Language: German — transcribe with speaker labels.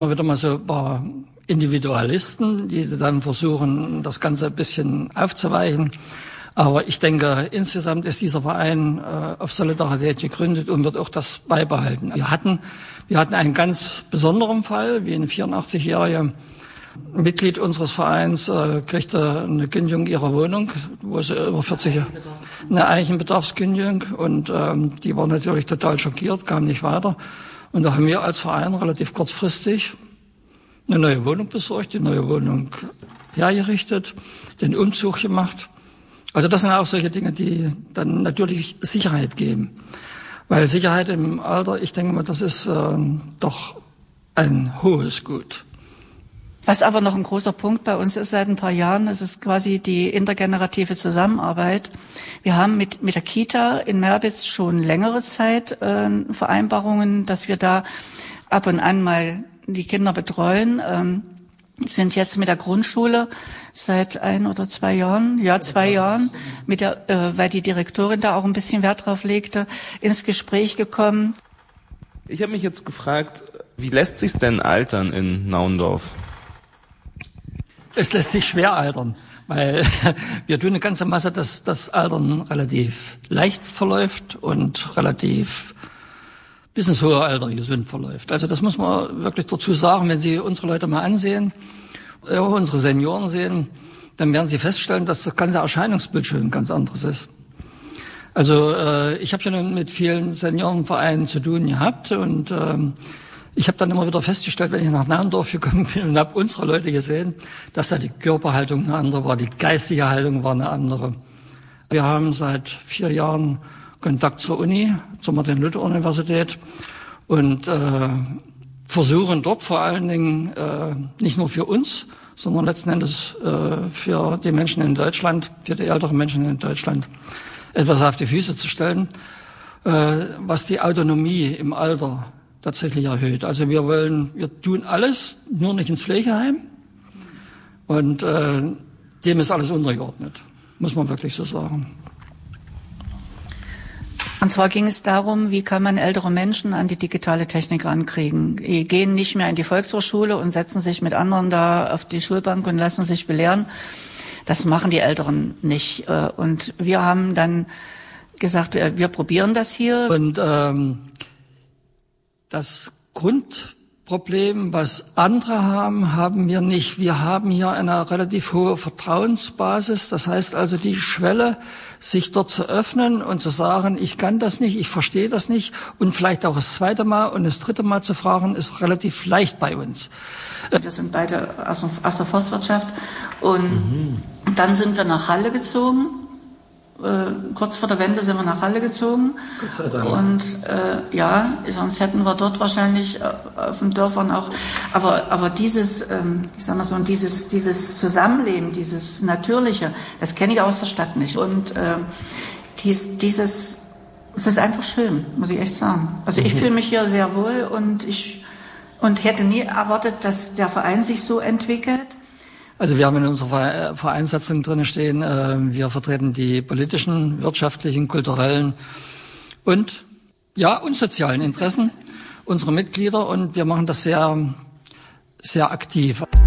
Speaker 1: Wieder mal so ein paar Individualisten, die dann versuchen, das Ganze ein bisschen aufzuweichen. Aber ich denke, insgesamt ist dieser Verein auf Solidarität gegründet und wird auch das beibehalten. Wir hatten einen ganz besonderen Fall, wie eine 84-jährige Mitglied unseres Vereins kriegte eine Kündigung ihrer Wohnung, wo sie über 40 Jahre, eine Eichenbedarfskündigung, und die war natürlich total schockiert, kam nicht weiter. Und da haben wir als Verein relativ kurzfristig eine neue Wohnung besorgt, die neue Wohnung hergerichtet, den Umzug gemacht. Also das sind auch solche Dinge, die dann natürlich Sicherheit geben. Weil Sicherheit im Alter, ich denke mal, das ist doch ein hohes Gut.
Speaker 2: Was aber noch ein großer Punkt bei uns ist seit ein paar Jahren, das ist quasi die intergenerative Zusammenarbeit. Wir haben mit der Kita in Merbitz schon längere Zeit Vereinbarungen, dass wir da ab und an mal die Kinder betreuen. Sind jetzt mit der Grundschule seit 1 oder 2 Jahren, 2 Jahren, weil die Direktorin da auch ein bisschen Wert drauf legte, ins Gespräch gekommen.
Speaker 3: Ich habe mich jetzt gefragt, wie lässt sich's denn altern in Naundorf?
Speaker 1: Es lässt sich schwer altern, weil wir tun eine ganze Masse, dass das Altern relativ leicht verläuft und relativ bis ins hohe Alter gesund verläuft. Also das muss man wirklich dazu sagen, wenn Sie unsere Leute mal ansehen, unsere Senioren sehen, dann werden Sie feststellen, dass das ganze Erscheinungsbild schon ein ganz anderes ist. Also ich habe ja nun mit vielen Seniorenvereinen zu tun gehabt und ich habe dann immer wieder festgestellt, wenn ich nach Naundorf gekommen bin und habe unsere Leute gesehen, dass da die Körperhaltung eine andere war, die geistige Haltung war eine andere. Wir haben seit 4 Jahren Kontakt zur Uni, zur Martin-Luther-Universität und versuchen dort vor allen Dingen nicht nur für uns, sondern letzten Endes für die Menschen in Deutschland, für die älteren Menschen in Deutschland etwas auf die Füße zu stellen, was die Autonomie im Alter tatsächlich erhöht. Also wir tun alles, nur nicht ins Pflegeheim, und dem ist alles untergeordnet, muss man wirklich so sagen.
Speaker 2: Und zwar ging es darum, wie kann man ältere Menschen an die digitale Technik rankriegen. Die gehen nicht mehr in die Volkshochschule und setzen sich mit anderen da auf die Schulbank und lassen sich belehren. Das machen die Älteren nicht. Und wir haben dann gesagt, wir probieren das hier.
Speaker 1: Und das Grundproblem, was andere haben wir nicht. Wir haben hier eine relativ hohe Vertrauensbasis. Das heißt also, die Schwelle, sich dort zu öffnen und zu sagen, ich kann das nicht, ich verstehe das nicht, und vielleicht auch das 2. Mal und das 3. Mal zu fragen, ist relativ leicht bei uns.
Speaker 2: Wir sind beide aus der Forstwirtschaft und dann sind wir nach Halle gezogen. Kurz vor der Wende sind wir nach Halle gezogen und sonst hätten wir dort wahrscheinlich auf den Dörfern auch, aber dieses, ich sag mal so, dieses Zusammenleben, dieses Natürliche, das kenne ich aus der Stadt nicht, und es ist einfach schön, muss ich echt sagen. Also ich fühle mich hier sehr wohl und hätte nie erwartet, dass der Verein sich so entwickelt.
Speaker 1: Also wir haben in unserer Vereinssatzung drin stehen, wir vertreten die politischen, wirtschaftlichen, kulturellen und sozialen Interessen unserer Mitglieder, und wir machen das sehr, sehr aktiv.